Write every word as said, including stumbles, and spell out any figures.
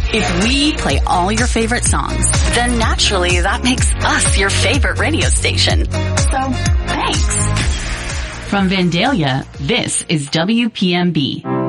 If we play all your favorite songs, then naturally that makes us your favorite radio station. So, thanks. From Vandalia, this is W P M B.